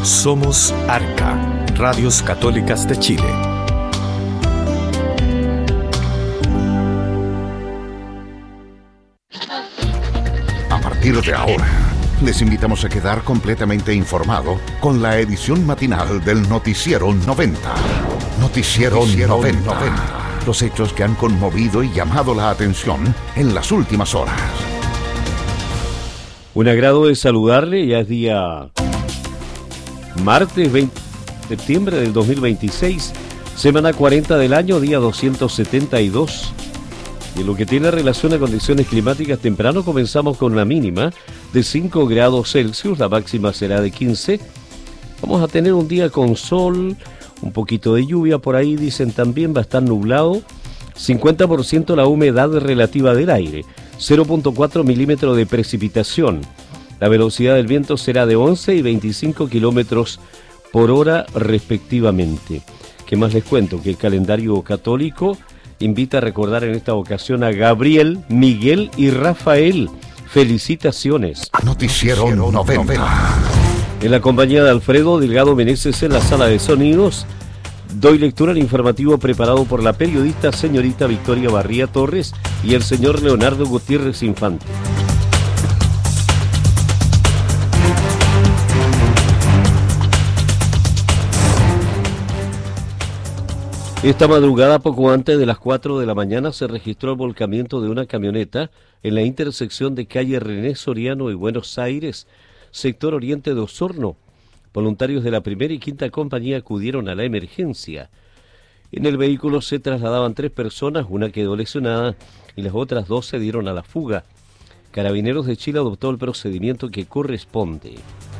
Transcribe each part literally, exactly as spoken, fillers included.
Somos Arca, Radios Católicas de Chile. A partir de ahora, les invitamos a quedar completamente informado con la edición matinal del Noticiero noventa. Noticiero, Noticiero noventa. noventa. Los hechos que han conmovido y llamado la atención en las últimas horas. Un agrado de saludarle, ya es día martes veinte de septiembre del dos mil veintiséis, semana cuarenta del año, día doscientos setenta y dos. Y en lo que tiene relación a condiciones climáticas, temprano comenzamos con una mínima de cinco grados Celsius, la máxima será de quince. Vamos a tener un día con sol, un poquito de lluvia por ahí, dicen también, va a estar nublado, cincuenta por ciento la humedad relativa del aire, cero punto cuatro milímetros de precipitación. La velocidad del viento será de once y veinticinco kilómetros por hora respectivamente. ¿Qué más les cuento? Que el calendario católico invita a recordar en esta ocasión a Gabriel, Miguel y Rafael. Felicitaciones. Noticiero noventa. En la compañía de Alfredo Delgado Meneses en la sala de sonidos, doy lectura al informativo preparado por la periodista señorita Victoria Barría Torres y el señor Leonardo Gutiérrez Infante. Esta madrugada, poco antes de las cuatro de la mañana, se registró el volcamiento de una camioneta en la intersección de calle René Soriano y Buenos Aires, sector oriente de Osorno. Voluntarios de la primera y quinta compañía acudieron a la emergencia. En el vehículo se trasladaban tres personas, una quedó lesionada y las otras dos se dieron a la fuga. Carabineros de Chile adoptó el procedimiento que corresponde.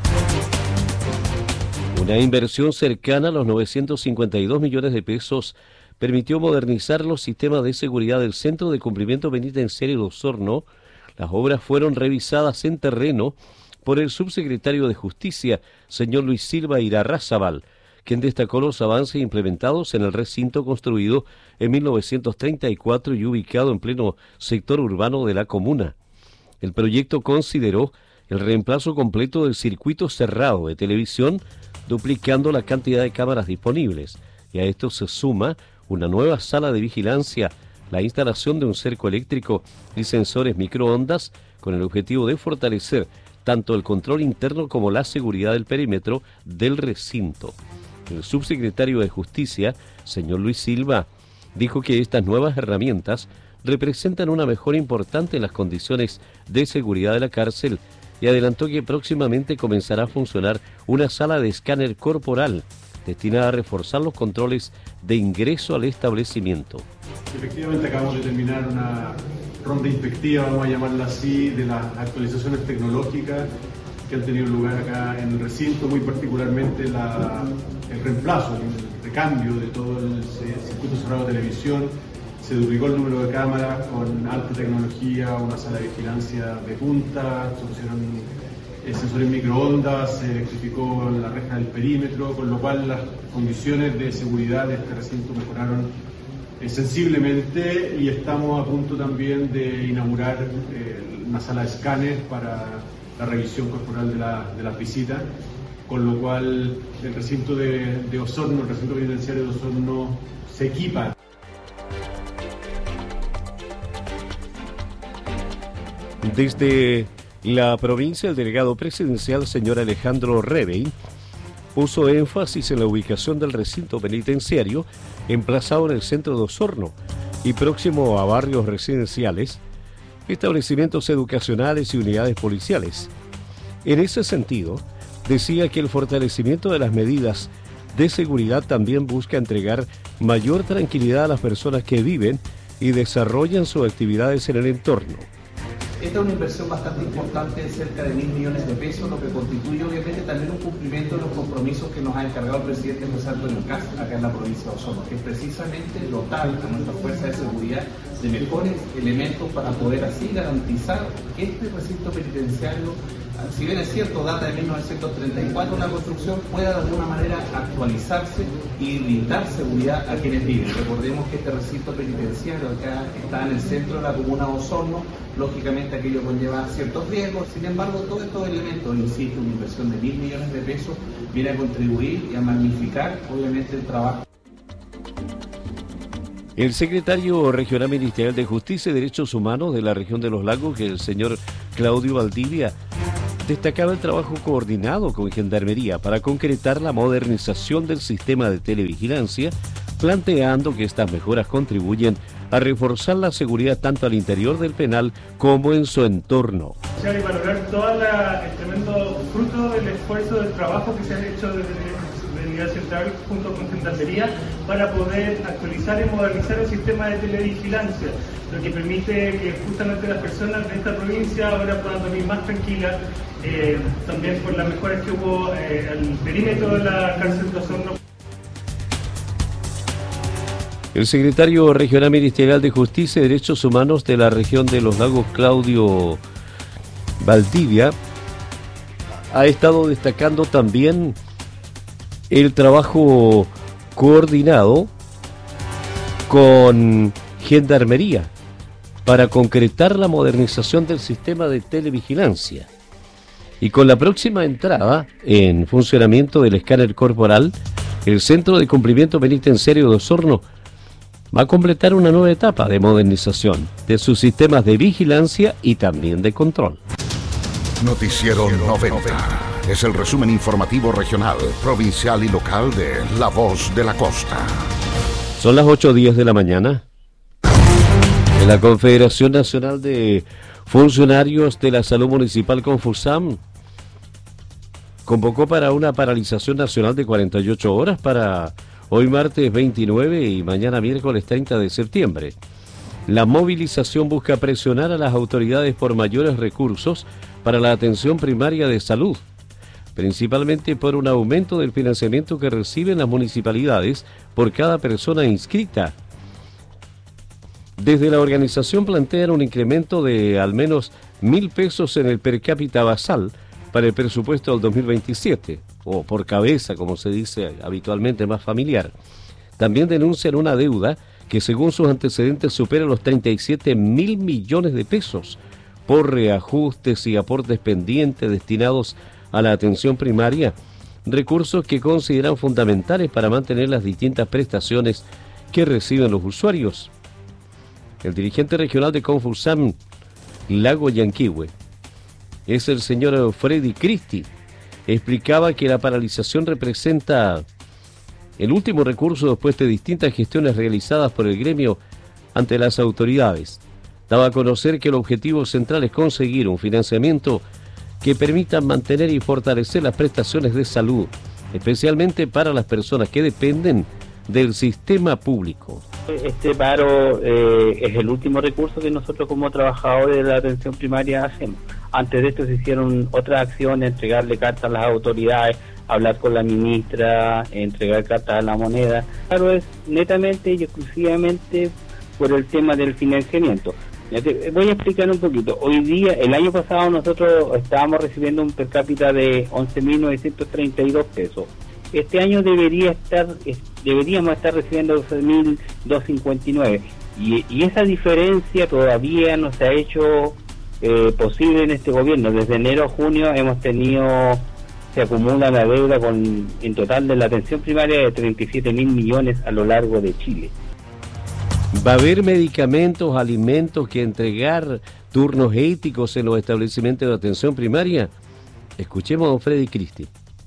Una inversión cercana a los novecientos cincuenta y dos millones de pesos permitió modernizar los sistemas de seguridad del Centro de Cumplimiento Penitenciario de Osorno. Las obras fueron revisadas en terreno por el subsecretario de Justicia, señor Luis Silva Irarrázaval, quien destacó los avances implementados en el recinto construido en mil novecientos treinta y cuatro y ubicado en pleno sector urbano de la comuna. El proyecto consideró el reemplazo completo del circuito cerrado de televisión, duplicando la cantidad de cámaras disponibles, y a esto se suma una nueva sala de vigilancia, la instalación de un cerco eléctrico y sensores microondas con el objetivo de fortalecer tanto el control interno como la seguridad del perímetro del recinto. El subsecretario de Justicia, señor Luis Silva, dijo que estas nuevas herramientas representan una mejora importante en las condiciones de seguridad de la cárcel y adelantó que próximamente comenzará a funcionar una sala de escáner corporal destinada a reforzar los controles de ingreso al establecimiento. Efectivamente acabamos de terminar una ronda inspectiva, vamos a llamarla así, de las actualizaciones tecnológicas que han tenido lugar acá en el recinto, muy particularmente la, el reemplazo, el recambio de todo el circuito cerrado de televisión. Se duplicó el número de cámaras con alta tecnología, una sala de vigilancia de punta, se pusieron eh, sensores microondas, se electrificó la reja del perímetro, con lo cual las condiciones de seguridad de este recinto mejoraron eh, sensiblemente, y estamos a punto también de inaugurar eh, una sala de escáner para la revisión corporal de, la, de las visitas, con lo cual el recinto de, de Osorno, el recinto penitenciario de Osorno se equipa. Desde la provincia, el delegado presidencial, señor Alejandro Rebey, puso énfasis en la ubicación del recinto penitenciario emplazado en el centro de Osorno y próximo a barrios residenciales, establecimientos educacionales y unidades policiales. En ese sentido, decía que el fortalecimiento de las medidas de seguridad también busca entregar mayor tranquilidad a las personas que viven y desarrollan sus actividades en el entorno. Esta es una inversión bastante importante de cerca de mil millones de pesos, lo que constituye obviamente también un cumplimiento de los compromisos que nos ha encargado el presidente José Antonio Kast acá en la provincia de Osorno, que es precisamente dotar a nuestra fuerza de seguridad de mejores elementos para poder así garantizar que este recinto penitenciario si bien es cierto, data de mil novecientos treinta y cuatro la construcción, pueda de alguna manera actualizarse y brindar seguridad a quienes viven. Recordemos que este recinto penitenciario acá está en el centro de la comuna de Osorno, lógicamente aquello conlleva ciertos riesgos, sin embargo todos estos elementos, insisto, una inversión de mil millones de pesos, viene a contribuir y a magnificar obviamente el trabajo. El secretario regional ministerial de Justicia y Derechos Humanos de la región de Los Lagos, el señor Claudio Valdivia, destacaba el trabajo coordinado con Gendarmería para concretar la modernización del sistema de televigilancia, planteando que estas mejoras contribuyen a reforzar la seguridad tanto al interior del penal como en su entorno. Y valorar todo el tremendo fruto del esfuerzo, del trabajo que se ha hecho desde la Unidad Central junto con Gendarmería para poder actualizar y modernizar el sistema de televigilancia, lo que permite que justamente las personas de esta provincia ahora puedan dormir más tranquilas, eh, también por las mejoras que hubo eh, al perímetro de la cárcel de Osorno. El secretario regional ministerial de Justicia y Derechos Humanos de la región de Los Lagos, Claudio Valdivia, ha estado destacando también el trabajo coordinado con Gendarmería para concretar la modernización del sistema de televigilancia. Y con la próxima entrada en funcionamiento del escáner corporal, el Centro de Cumplimiento Penitenciario de Osorno va a completar una nueva etapa de modernización de sus sistemas de vigilancia y también de control. Noticiero noventa. Es el resumen informativo regional, provincial y local de La Voz de la Costa. Son las ocho diez de la mañana. La Confederación Nacional de Funcionarios de la Salud Municipal, Confusam, convocó para una paralización nacional de cuarenta y ocho horas para hoy martes veintinueve y mañana miércoles treinta de septiembre. La movilización busca presionar a las autoridades por mayores recursos para la atención primaria de salud, principalmente por un aumento del financiamiento que reciben las municipalidades por cada persona inscrita. Desde la organización plantean un incremento de al menos mil pesos en el per cápita basal para el presupuesto del dos mil veintisiete, o por cabeza, como se dice habitualmente, más familiar. También denuncian una deuda que según sus antecedentes supera los treinta y siete mil millones de pesos por reajustes y aportes pendientes destinados a la atención primaria, recursos que consideran fundamentales para mantener las distintas prestaciones que reciben los usuarios. El dirigente regional de Confusam, Lago Yanquihue, es el señor Freddy Cristi, explicaba que la paralización representa el último recurso después de distintas gestiones realizadas por el gremio ante las autoridades. Daba a conocer que el objetivo central es conseguir un financiamiento que permita mantener y fortalecer las prestaciones de salud, especialmente para las personas que dependen del sistema público. Este paro eh, es el último recurso que nosotros como trabajadores de la atención primaria hacemos. Antes de esto se hicieron otras acciones, entregarle cartas a las autoridades, hablar con la ministra, entregar cartas a la moneda. Claro, es netamente y exclusivamente por el tema del financiamiento. Te voy a explicar un poquito. Hoy día, el año pasado nosotros estábamos recibiendo un per cápita de once mil novecientos treinta y dos pesos. Este año debería estar, deberíamos estar recibiendo doce mil doscientos cincuenta y nueve. Y, y esa diferencia todavía no se ha hecho eh, posible en este gobierno. Desde enero a junio hemos tenido, se acumula la deuda con en total de la atención primaria de treinta y siete mil millones a lo largo de Chile. Va a haber medicamentos, alimentos que entregar, turnos éticos en los establecimientos de atención primaria. Escuchemos a don Freddy Cristi.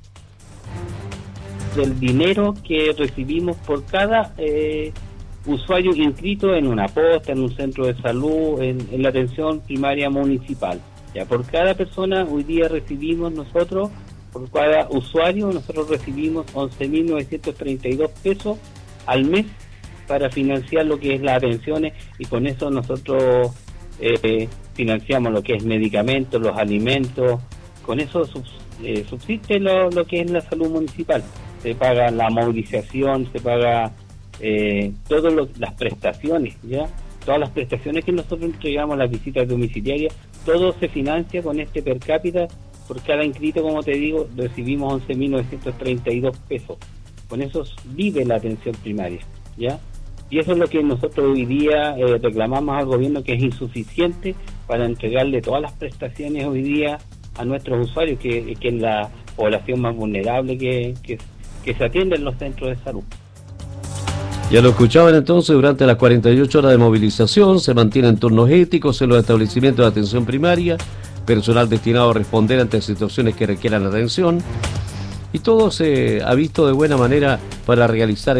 Del dinero que recibimos por cada eh, usuario inscrito en una posta, en un centro de salud, en, en la atención primaria municipal. Ya por cada persona hoy día recibimos nosotros, por cada usuario nosotros recibimos once mil novecientos treinta y dos pesos al mes para financiar lo que es las atenciones, y con eso nosotros eh, financiamos lo que es medicamentos, los alimentos. Con eso subs, eh, subsiste lo, lo que es la salud municipal. Se paga la movilización, se paga eh, todas las prestaciones, ya todas las prestaciones que nosotros entregamos, las visitas domiciliarias, todo se financia con este per cápita por cada inscrito, como te digo, recibimos once mil novecientos treinta y dos pesos. Con eso vive la atención primaria, ¿ya? Y eso es lo que nosotros hoy día eh, reclamamos al gobierno, que es insuficiente para entregarle todas las prestaciones hoy día a nuestros usuarios, que, que es la población más vulnerable que, que, que se atiende en los centros de salud. Ya lo escuchaban entonces. Durante las cuarenta y ocho horas de movilización se mantienen turnos éticos en los establecimientos de atención primaria, personal destinado a responder ante situaciones que requieran atención, y todo se ha visto de buena manera para realizar